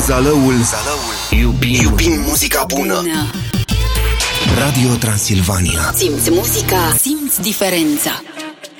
zalăul. Iubim muzica bună. Radio Transilvania. Simți muzica, simți diferența.